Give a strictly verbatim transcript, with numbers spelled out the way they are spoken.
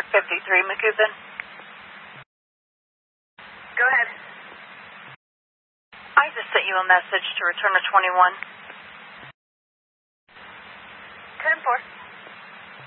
fifty-three McCoupin. Go ahead. I just sent you a message to return to twenty-one.